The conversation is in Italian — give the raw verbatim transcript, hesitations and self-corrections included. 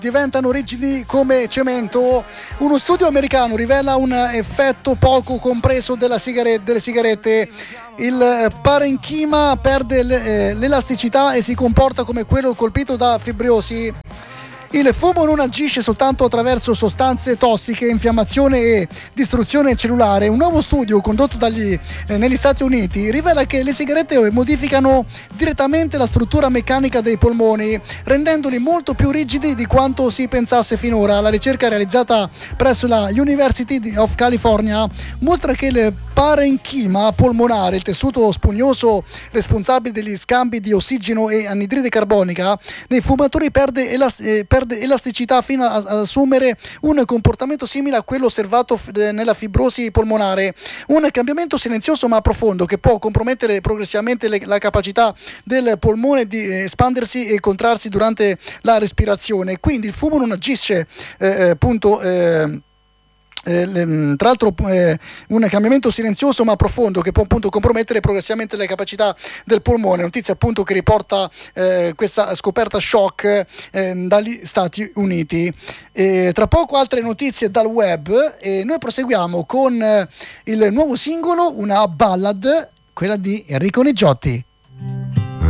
diventano rigidi come cemento. Uno studio americano rivela un effetto poco compreso della sigarette, delle sigarette. Il parenchima perde l'elasticità e si comporta come quello colpito da fibriosi. Il fumo non agisce soltanto attraverso sostanze tossiche, infiammazione e distruzione cellulare. Un nuovo studio condotto dagli, eh, negli Stati Uniti rivela che le sigarette modificano direttamente la struttura meccanica dei polmoni, rendendoli molto più rigidi di quanto si pensasse finora. La ricerca realizzata presso la University of California mostra che il parenchima polmonare, il tessuto spugnoso responsabile degli scambi di ossigeno e anidride carbonica, nei fumatori perde, elas- eh, perde elasticità fino ad assumere un comportamento simile a quello osservato f- nella fibrosi polmonare. Un cambiamento silenzioso ma profondo che può compromettere progressivamente le- la capacità del polmone di eh, espandersi e contrarsi durante la respirazione. Quindi il fumo non agisce eh, appunto eh, Eh, tra l'altro eh, un cambiamento silenzioso ma profondo che può appunto compromettere progressivamente le capacità del polmone. Notizia appunto che riporta eh, questa scoperta shock eh, dagli Stati Uniti. E tra poco altre notizie dal web e noi proseguiamo con eh, il nuovo singolo, una ballad, quella di Enrico Nigiotti.